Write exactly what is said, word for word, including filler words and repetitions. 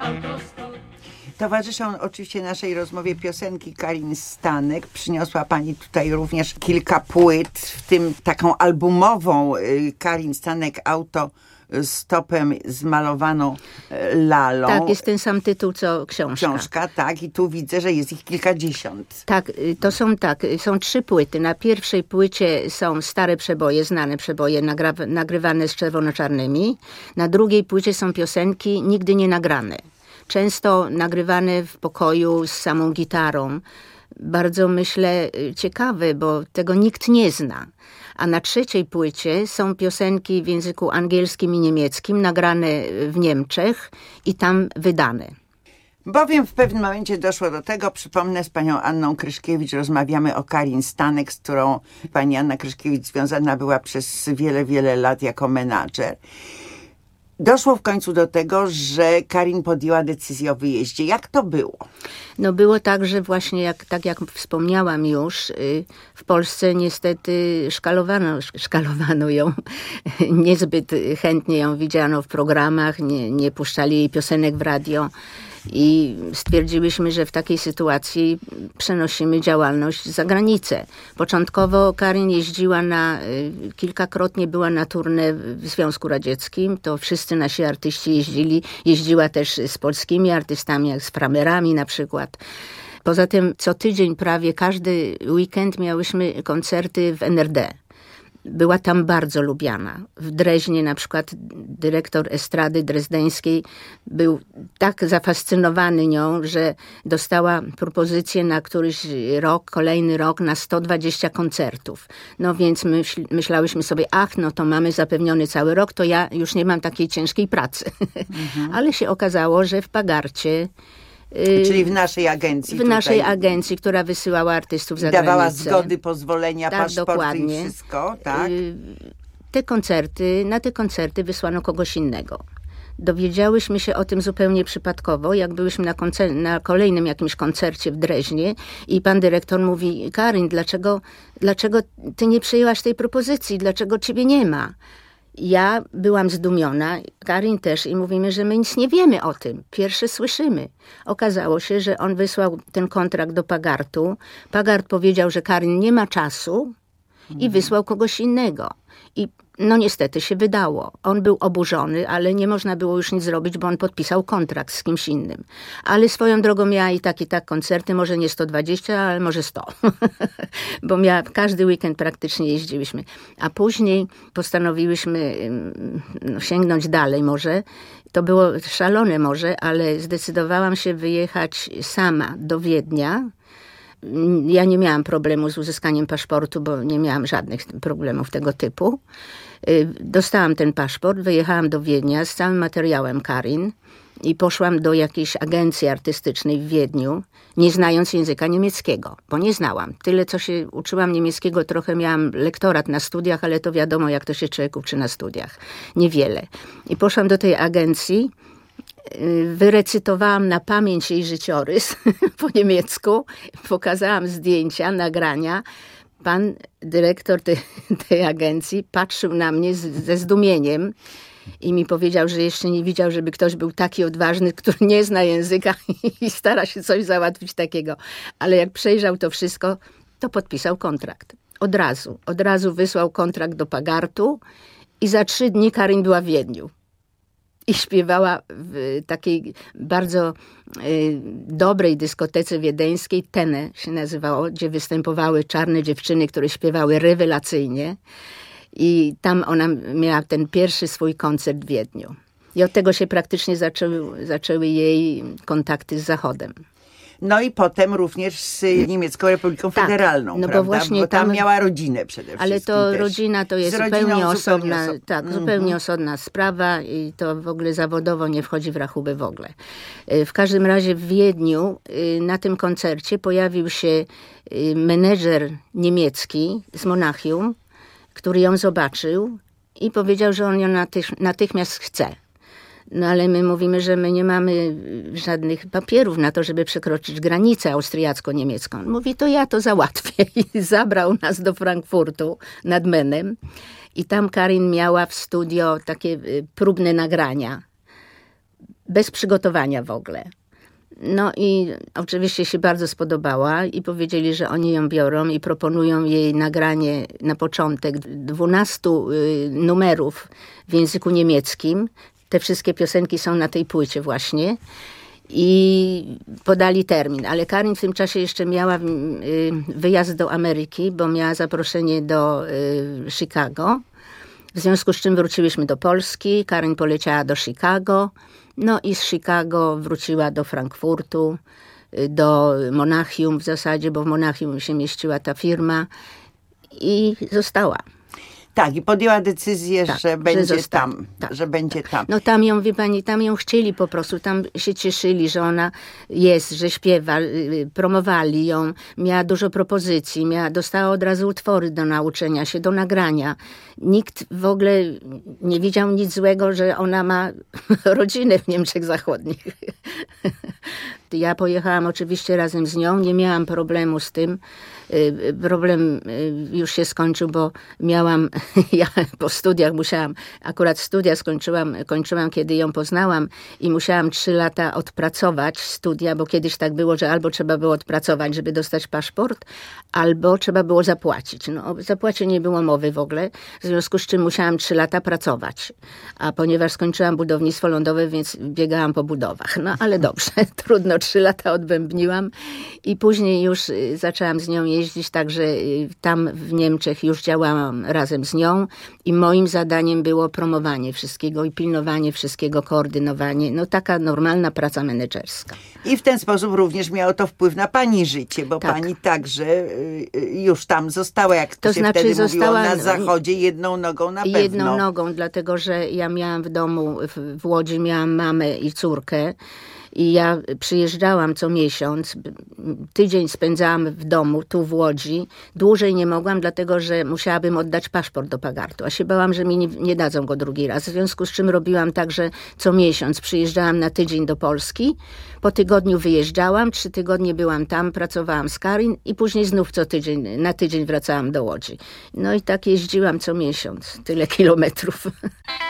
autostop. Towarzyszą oczywiście naszej rozmowie piosenki Karin Stanek. Przyniosła pani tutaj również kilka płyt, w tym taką albumową Karin Stanek Auto stopem zmalowaną lalą. Tak, jest ten sam tytuł, co książka. Książka, tak. I tu widzę, że jest ich kilkadziesiąt. Tak, to są tak, są trzy płyty. Na pierwszej płycie są stare przeboje, znane przeboje, nagra- nagrywane z czerwono-czarnymi. Na drugiej płycie są piosenki nigdy nie nagrane. Często nagrywane w pokoju z samą gitarą. Bardzo, myślę, ciekawe, bo tego nikt nie zna. A na trzeciej płycie są piosenki w języku angielskim i niemieckim, nagrane w Niemczech i tam wydane. Bowiem w pewnym momencie doszło do tego, przypomnę, z panią Anną Kryszkiewicz rozmawiamy o Karin Stanek, z którą pani Anna Kryszkiewicz związana była przez wiele, wiele lat jako menadżer. Doszło w końcu do tego, że Karin podjęła decyzję o wyjeździe. Jak to było? No było tak, że właśnie jak, tak jak wspomniałam już, w Polsce niestety szkalowano, szkalowano ją. Niezbyt chętnie ją widziano w programach, nie, nie puszczali jej piosenek w radio. I stwierdziłyśmy, że w takiej sytuacji przenosimy działalność za granicę. Początkowo Karin jeździła na, kilkakrotnie była na tournée w Związku Radzieckim. To wszyscy nasi artyści jeździli. Jeździła też z polskimi artystami, jak z framerami na przykład. Poza tym co tydzień prawie każdy weekend miałyśmy koncerty w N R D. Była tam bardzo lubiana. W Dreźnie na przykład dyrektor estrady drezdeńskiej był tak zafascynowany nią, że dostała propozycję na któryś rok, kolejny rok na sto dwadzieścia koncertów. No więc my myślałyśmy sobie, ach, no to mamy zapewniony cały rok, to ja już nie mam takiej ciężkiej pracy. Mhm. Ale się okazało, że w Pagarcie, czyli w naszej agencji. W tutaj. naszej agencji, która wysyłała artystów za dawała granicę. Dawała zgody, pozwolenia, tak, paszporty dokładnie. I wszystko, tak? Te koncerty, na te koncerty wysłano kogoś innego. Dowiedziałyśmy się o tym zupełnie przypadkowo, jak byłyśmy na, koncer- na kolejnym jakimś koncercie w Dreźnie i pan dyrektor mówi, Karin, dlaczego, dlaczego ty nie przyjęłaś tej propozycji? Dlaczego ciebie nie ma? Ja byłam zdumiona, Karin też, i mówimy, że my nic nie wiemy o tym. Pierwsze słyszymy. Okazało się, że on wysłał ten kontrakt do Pagartu. Pagart powiedział, że Karin nie ma czasu i wysłał kogoś innego. I no niestety się wydało. On był oburzony, ale nie można było już nic zrobić, bo on podpisał kontrakt z kimś innym. Ale swoją drogą miała i tak, i tak koncerty, może nie sto dwadzieścia, ale może sto. Bo miała, każdy weekend praktycznie jeździłyśmy. A później postanowiłyśmy no, sięgnąć dalej może. To było szalone może, ale zdecydowałam się wyjechać sama do Wiednia. Ja nie miałam problemu z uzyskaniem paszportu, bo nie miałam żadnych problemów tego typu. Dostałam ten paszport, wyjechałam do Wiednia z całym materiałem Karin i poszłam do jakiejś agencji artystycznej w Wiedniu, nie znając języka niemieckiego, bo nie znałam. Tyle, co się uczyłam niemieckiego, trochę miałam lektorat na studiach, ale to wiadomo, jak to się człowiek uczy na studiach. Niewiele. I poszłam do tej agencji, wyrecytowałam na pamięć jej życiorys po niemiecku, pokazałam zdjęcia, nagrania. Pan dyrektor tej, tej agencji patrzył na mnie z, ze zdumieniem i mi powiedział, że jeszcze nie widział, żeby ktoś był taki odważny, który nie zna języka i stara się coś załatwić takiego. Ale jak przejrzał to wszystko, to podpisał kontrakt. Od razu. Od razu wysłał kontrakt do Pagartu i za trzy dni Karin była w Wiedniu. I śpiewała w takiej bardzo y, dobrej dyskotece wiedeńskiej, Tene się nazywało, gdzie występowały czarne dziewczyny, które śpiewały rewelacyjnie. I tam ona miała ten pierwszy swój koncert w Wiedniu. I od tego się praktycznie zaczęły, zaczęły jej kontakty z Zachodem. No i potem również z Niemiecką Republiką tak, Federalną, no prawda? Bo, właśnie bo tam, tam miała rodzinę przede wszystkim. Ale to też. rodzina to jest zupełnie zupełnie osobna, oso- tak, mm-hmm. zupełnie osobna sprawa i to w ogóle zawodowo nie wchodzi w rachubę w ogóle. W każdym razie w Wiedniu na tym koncercie pojawił się menedżer niemiecki z Monachium, który ją zobaczył i powiedział, że on ją natych- natychmiast chce. No ale my mówimy, że my nie mamy żadnych papierów na to, żeby przekroczyć granicę austriacko-niemiecką. On mówi, to ja to załatwię. I zabrał nas do Frankfurtu nad Menem. I tam Karin miała w studio takie próbne nagrania. bez przygotowania w ogóle. No i oczywiście się bardzo spodobała i powiedzieli, że oni ją biorą i proponują jej nagranie na początek dwunastu numerów w języku niemieckim. Te wszystkie piosenki są na tej płycie właśnie. I podali termin, ale Karin w tym czasie jeszcze miała wyjazd do Ameryki, bo miała zaproszenie do Chicago. W związku z czym wróciłyśmy do Polski. Karin poleciała do Chicago. No i z Chicago wróciła do Frankfurtu, do Monachium w zasadzie, bo w Monachium się mieściła ta firma i została. Tak, i podjęła decyzję, tak, że będzie że tam, tak, że będzie tak. tam. No tam ją, wie pani, tam ją chcieli po prostu, tam się cieszyli, że ona jest, że śpiewa, promowali ją, miała dużo propozycji, miała, dostała od razu utwory do nauczenia się, do nagrania. Nikt w ogóle nie widział nic złego, że ona ma rodzinę w Niemczech Zachodnich. Ja pojechałam oczywiście razem z nią, nie miałam problemu z tym. Problem już się skończył, bo miałam, ja po studiach musiałam, akurat studia skończyłam, kończyłam, kiedy ją poznałam i musiałam trzy lata odpracować studia, bo kiedyś tak było, że albo trzeba było odpracować, żeby dostać paszport, albo trzeba było zapłacić. No, o zapłacie nie było mowy w ogóle, w związku z czym musiałam trzy lata pracować. A ponieważ skończyłam budownictwo lądowe, więc biegałam po budowach. No ale dobrze, trudno, trzy lata odbębniłam i później już zaczęłam z nią jeździć, także tam w Niemczech już działałam razem z nią i moim zadaniem było promowanie wszystkiego i pilnowanie wszystkiego, koordynowanie. No taka normalna praca menedżerska. I w ten sposób również miało to wpływ na pani życie, bo tak. pani także już tam została, jak to, to się znaczy wtedy została mówiło, na zachodzie jedną nogą na pewno. Jedną nogą, dlatego że ja miałam w domu w, w Łodzi, miałam mamę i córkę. I ja przyjeżdżałam co miesiąc, tydzień spędzałam w domu, tu w Łodzi. Dłużej nie mogłam, dlatego że musiałabym oddać paszport do Pagartu, a się bałam, że mi nie, nie dadzą go drugi raz. W związku z czym robiłam tak, że co miesiąc przyjeżdżałam na tydzień do Polski, po tygodniu wyjeżdżałam, trzy tygodnie byłam tam, pracowałam z Karin i później znów co tydzień, na tydzień wracałam do Łodzi. No i tak jeździłam co miesiąc, tyle kilometrów.